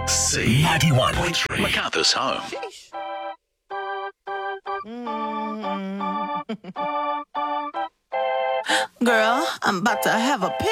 C91.3 MacArthur's home. Girl, I'm about to have a